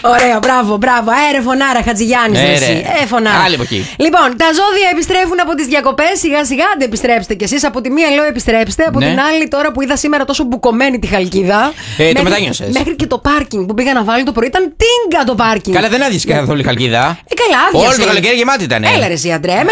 Ωραία, μπράβο. Αέρε φωνάρα, Χατζηγιάννη. Φωνάρα. Άλλη εποχή. Λοιπόν, τα ζώδια επιστρέφουν από τις διακοπές. Σιγά-σιγά δεν επιστρέψτε κι εσείς. Από τη μία λέω επιστρέψτε. Από την άλλη, τώρα που είδα σήμερα τόσο μπουκωμένη τη Χαλκίδα. Το μετάνιωσες. Μέχρι και το πάρκινγκ που πήγα να βάλω το πρωί ήταν τίγκα το πάρκινγκ. Καλά, δεν άδειασε καθόλου η Χαλκίδα. Καλά, άδειασε. Όλο το καλοκαίρι γεμάτι ήταν. Έλα ρε εσύ, Αντρέ.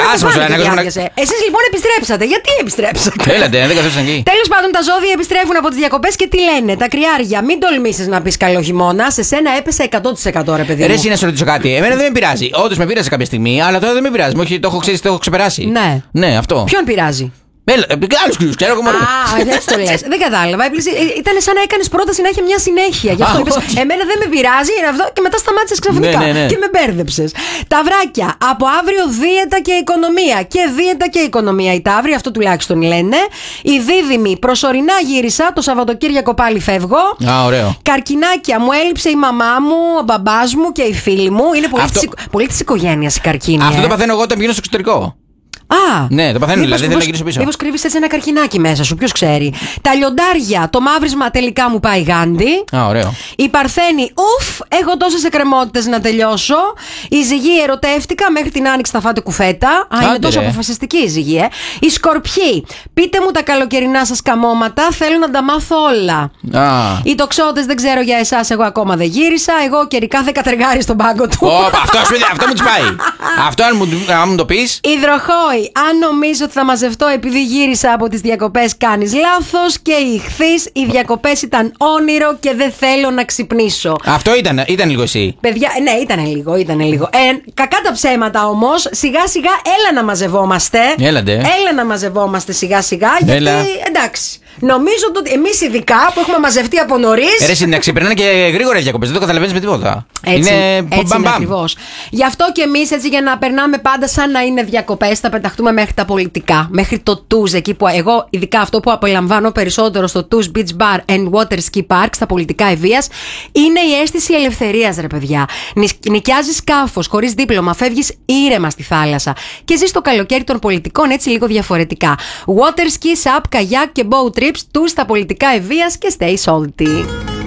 Εσείς λοιπόν επιστρέψατε. Γιατί επιστρέψατε? Έλατε, δεν καθόσασταν εκεί. Τέλος πάντων, τα ζώδια επιστρέφουν από τις διακοπές και τι λένε? Τα κρυάρια, μην τολμήσεις να πεις καλό χειμώνα. Σε σένα έπεσε 100% ρε παιδί. Ρε, εσύ να σε ρωτήσω κάτι. Εμένα δεν με πειράζει. Όντως με πείρασε κάποια στιγμή, αλλά τώρα δεν με πειράζει. Το έχω ξεπεράσει. Ναι, αυτό. Ποιον πειράζει? Άλλους κρυούς, ξέρω εγώ μόνο. Δεν το λες. Δεν κατάλαβα. Ήταν σαν να έκανες πρόταση να έχει μια συνέχεια. Γι' αυτό είπες, εμένα δεν με πειράζει, είναι αυτό, και μετά σταμάτησες ξαφνικά. Και με μπέρδεψες. Ταυράκια, από αύριο δίαιτα και οικονομία. Και δίαιτα και οικονομία οι ταύροι, αυτό τουλάχιστον λένε. Οι δίδυμοι, προσωρινά γύρισα, το Σαββατοκύριακο πάλι φεύγω. Ωραίο. Καρκινάκια, μου έλειψε η μαμά μου, ο μπαμπάς μου και οι φίλοι μου. Είναι πολύ της οικογένειας η καρκίνη. Αυτό το παθαίνω εγώ όταν πηγαίνω στο εξωτερικό. Ναι, το παθαίνω, δηλαδή δεν θα γυρίσω πίσω. Μήπως κρύβεις έτσι ένα καρκινάκι μέσα σου, ποιος ξέρει. Τα λιοντάρια, το μαύρισμα τελικά μου πάει γάντι. Ωραίο. Η Παρθένη, έχω τόσες εκκρεμότητες να τελειώσω. Η Ζυγή, ερωτεύτηκα, μέχρι την άνοιξη θα φάτε κουφέτα. Είναι τόσο αποφασιστική η Ζυγή, Οι Σκορπιοί, πείτε μου τα καλοκαιρινά σας καμώματα, θέλω να τα μάθω όλα. Οι Τοξότες, δεν ξέρω για εσάς, εγώ ακόμα δεν γύρισα. Εγώ καιρικά δεν κατεργάρει στον πάγκο του. Αυτό μου τις πάει. Αυτό αν μου το πεις. Υδροχόη, αν νομίζω ότι θα μαζευτώ επειδή γύρισα από τις διακοπές, κάνεις λάθος. Και η Ιχθύς, οι διακοπές ήταν όνειρο και δεν θέλω να ξυπνήσω. Αυτό ήταν λίγο εσύ. Παιδιά, ναι, ήταν λίγο. Κακά τα ψέματα όμως, σιγά σιγά έλα να μαζευόμαστε. Έλα να μαζευόμαστε σιγά σιγά, γιατί εντάξει. Νομίζω ότι εμείς ειδικά που έχουμε μαζευτεί από νωρίς. Ρε, να ξεπερνάνε και γρήγορα οι διακοπές, δεν το καταλαβαίνεις με τίποτα. Έτσι είναι ακριβώς. Γι' αυτό και εμείς, έτσι, για να περνάμε πάντα σαν να είναι διακοπές, θα πεταχτούμε μέχρι τα πολιτικά. Μέχρι το Tuz, εκεί που εγώ, ειδικά αυτό που απολαμβάνω περισσότερο στο Tuz Beach Bar and Water Ski Park, στα πολιτικά ευβίας, είναι η αίσθηση ελευθερίας, ρε παιδιά. Νοικιάζεις σκάφος χωρίς δίπλωμα, φεύγεις ήρεμα στη θάλασσα και ζεις το καλοκαίρι των πολιτικών έτσι λίγο διαφορετικά. Water ski, sap, kayak και boat trips, Tuz στα πολιτικά ευβίας και stay salty.